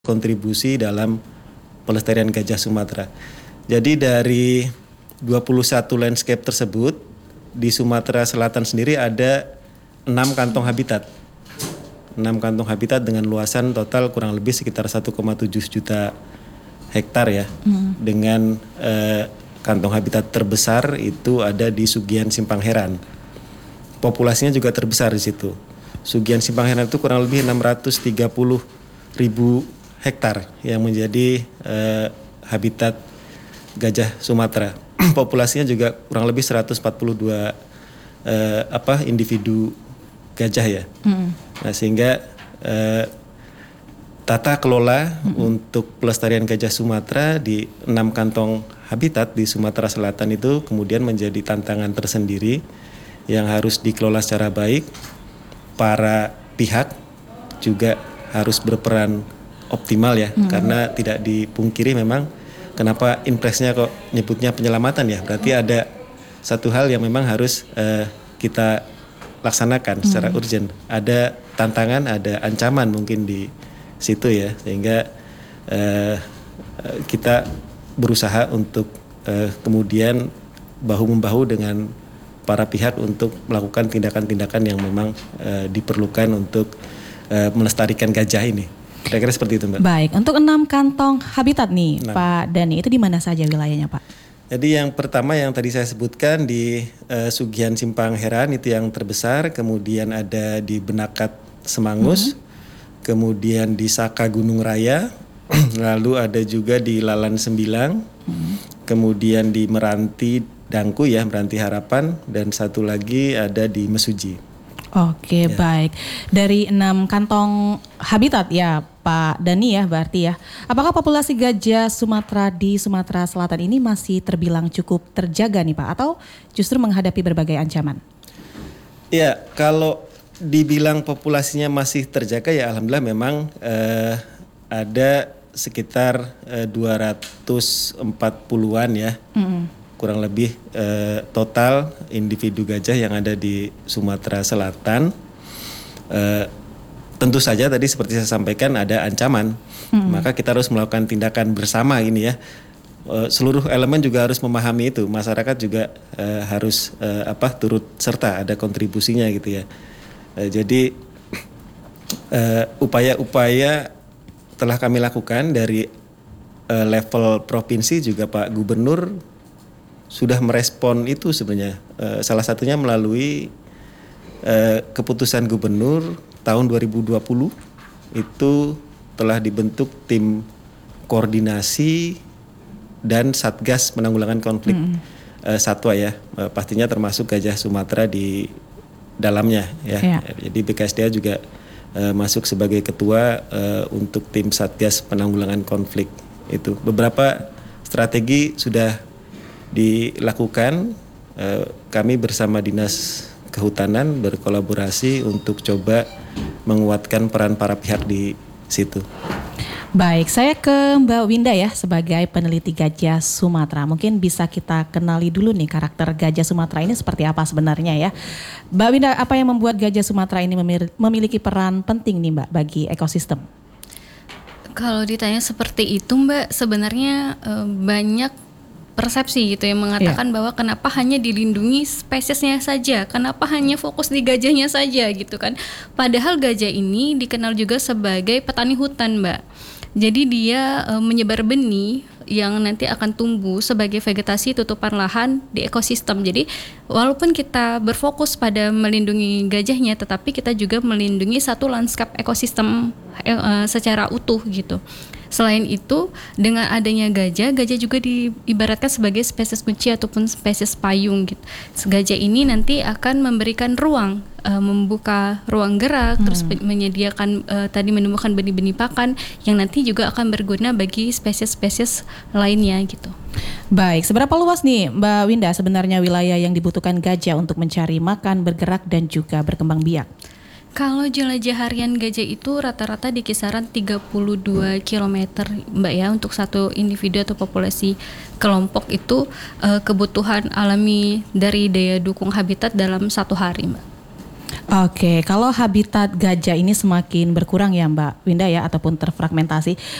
kontribusi dalam pelestarian gajah Sumatera. Jadi dari 21 landscape tersebut, di Sumatera Selatan sendiri ada 6 kantong habitat. 6 kantong habitat dengan luasan total kurang lebih sekitar 1,7 juta hektar ya. Dengan kantong habitat terbesar itu ada di Sugian Simpang Heran. Populasinya juga terbesar di situ. Sugian Simpang Heran itu kurang lebih 630.000 hektar yang menjadi habitat gajah Sumatera. Populasinya juga kurang lebih 142 individu gajah ya. Nah, sehingga tata kelola untuk pelestarian gajah Sumatera di 6 kantong habitat di Sumatera Selatan itu kemudian menjadi tantangan tersendiri yang harus dikelola secara baik. Para pihak juga harus berperan optimal ya, karena tidak dipungkiri memang kenapa impresnya kok nyebutnya penyelamatan ya, berarti ada satu hal yang memang harus kita laksanakan secara urgent. Ada tantangan, ada ancaman mungkin di situ ya, sehingga kita berusaha untuk kemudian bahu-membahu dengan para pihak untuk melakukan tindakan-tindakan yang memang diperlukan untuk melestarikan gajah ini. Kira-kira seperti itu, Mbak. Baik, untuk 6 kantong habitat nih, Pak Dhani, itu di mana saja wilayahnya, Pak? Jadi yang pertama yang tadi saya sebutkan di Sugian Simpang Heran itu yang terbesar, kemudian ada di Benakat Semangus, kemudian di Saka Gunung Raya, lalu ada juga di Lalan Sembilang, kemudian di Meranti Dangku ya, Meranti Harapan, dan satu lagi ada di Mesuji. Oke, baik. Dari 6 kantong habitat ya Pak Dhani ya berarti ya. Apakah populasi gajah Sumatera di Sumatera Selatan ini masih terbilang cukup terjaga nih Pak? Atau justru menghadapi berbagai ancaman? Ya, kalau dibilang populasinya masih terjaga ya alhamdulillah memang ada sekitar 240-an ya. Kurang lebih total individu gajah yang ada di Sumatera Selatan. Tentu saja tadi seperti saya sampaikan ada ancaman, maka kita harus melakukan tindakan bersama ini ya. Seluruh elemen juga harus memahami itu, masyarakat juga harus turut serta, ada kontribusinya gitu ya. Jadi upaya-upaya telah kami lakukan dari level provinsi, juga Pak Gubernur sudah merespon itu sebenarnya. Salah satunya melalui keputusan gubernur tahun 2020 itu telah dibentuk tim koordinasi dan satgas penanggulangan konflik satwa ya, pastinya termasuk gajah Sumatera di dalamnya ya. Jadi BKSDA juga masuk sebagai ketua untuk tim satgas penanggulangan konflik itu. Beberapa strategi sudah dilakukan, kami bersama Dinas Kehutanan berkolaborasi untuk coba menguatkan peran para pihak di situ. Baik, saya ke Mbak Winda ya sebagai peneliti gajah Sumatera. Mungkin bisa kita kenali dulu nih karakter gajah Sumatera ini seperti apa sebenarnya ya. Mbak Winda, apa yang membuat gajah Sumatera ini memiliki peran penting nih Mbak bagi ekosistem? Kalau ditanya seperti itu Mbak, sebenarnya banyak persepsi gitu yang mengatakan bahwa kenapa hanya dilindungi spesiesnya saja, kenapa hanya fokus di gajahnya saja gitu kan. Padahal gajah ini dikenal juga sebagai petani hutan Mbak. Jadi dia menyebar benih yang nanti akan tumbuh sebagai vegetasi tutupan lahan di ekosistem. Jadi walaupun kita berfokus pada melindungi gajahnya, tetapi kita juga melindungi satu lanskap ekosistem secara utuh gitu. Selain itu, dengan adanya gajah juga diibaratkan sebagai spesies kunci ataupun spesies payung gitu. Gajah ini nanti akan memberikan ruang, membuka ruang gerak, terus menyediakan tadi menumbuhkan benih-benih pakan yang nanti juga akan berguna bagi spesies-spesies lainnya gitu. Baik, seberapa luas nih Mbak Winda sebenarnya wilayah yang dibutuhkan gajah untuk mencari makan, bergerak dan juga berkembang biak? Kalau jelajah harian gajah itu rata-rata di kisaran 32 km Mbak ya, untuk satu individu atau populasi kelompok itu kebutuhan alami dari daya dukung habitat dalam satu hari Mbak. Oke, kalau habitat gajah ini semakin berkurang ya Mbak Winda ya, ataupun terfragmentasi,